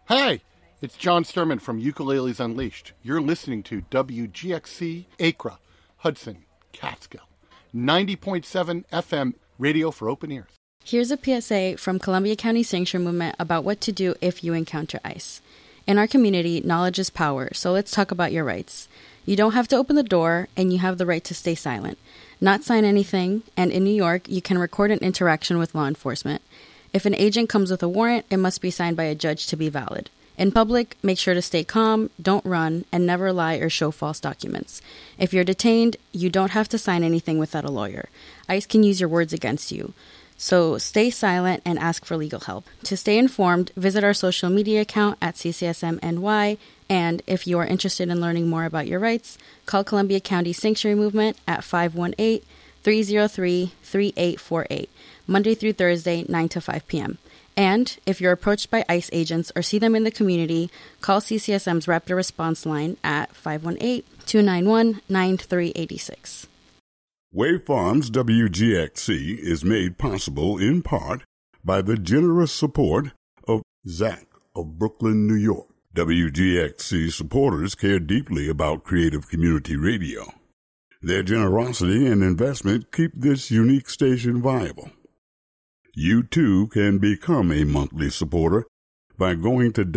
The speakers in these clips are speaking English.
Hi, it's John Sturman from Ukuleles Unleashed. You're listening to WGXC Acra, Hudson, Catskill, 90.7 FM radio for open ears. Here's a PSA from Columbia County Sanctuary Movement about what to do if you encounter ICE. In our community, knowledge is power, so let's talk about your rights. You don't have to open the door, and you have the right to stay silent, not sign anything, and in New York, you can record an interaction with law enforcement. If an agent comes with a warrant, it must be signed by a judge to be valid. In public, make sure to stay calm, don't run, and never lie or show false documents. If you're detained, you don't have to sign anything without a lawyer. ICE can use your words against you. So stay silent and ask for legal help. To stay informed, visit our social media account at CCSMNY, and if you are interested in learning more about your rights, call Columbia County Sanctuary Movement at 518-303-3848, Monday through Thursday, 9 to 5 p.m. And if you're approached by ICE agents or see them in the community, call CCSM's Rapid Response Line at 518-291-9386. Wave Farms WGXC is made possible in part by the generous support of Zach of Brooklyn, New York. WGXC supporters care deeply about creative community radio. Their generosity and investment keep this unique station viable. You too can become a monthly supporter by going to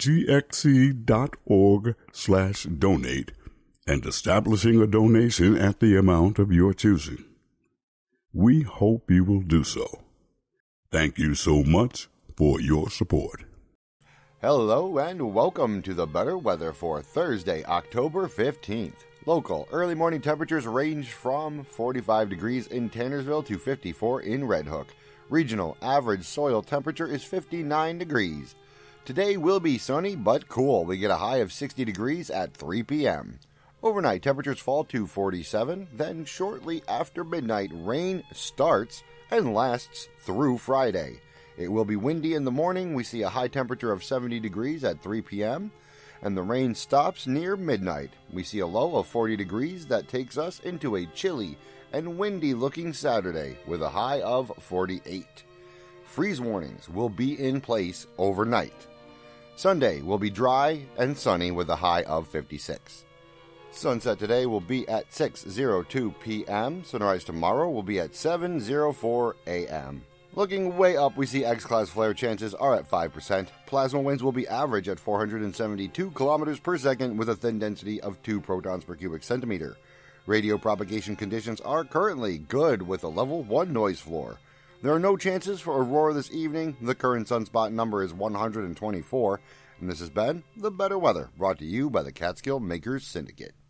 wgxc.org/donate and establishing a donation at the amount of your choosing. We hope you will do so. Thank you so much for your support. Hello and welcome to the Better Weather for Thursday, October 15th. Local early morning temperatures range from 45 degrees in Tannersville to 54 in Red Hook. Regional average soil temperature is 59 degrees. Today will be sunny but cool. We get a high of 60 degrees at 3 p.m. Overnight temperatures fall to 47, then shortly after midnight rain starts and lasts through Friday. It will be windy in the morning. We see a high temperature of 70 degrees at 3 p.m. and the rain stops near midnight. We see a low of 40 degrees that takes us into a chilly and windy looking Saturday with a high of 48. Freeze warnings will be in place overnight. Sunday will be dry and sunny with a high of 56. Sunset today will be at 6:02 p.m. Sunrise tomorrow will be at 7:04 a.m. Looking way up, we see X-class flare chances are at 5%. Plasma winds will be average at 472 kilometers per second with a thin density of 2 protons per cubic centimeter. Radio propagation conditions are currently good with a level 1 noise floor. There are no chances for aurora this evening. The current sunspot number is 124. And this has been The Better Weather, brought to you by the Catskill Makers Syndicate.